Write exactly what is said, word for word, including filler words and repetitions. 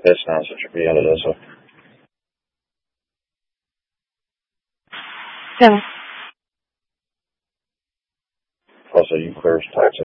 Distance it should be out of this. Seven. Also, you clear taxi.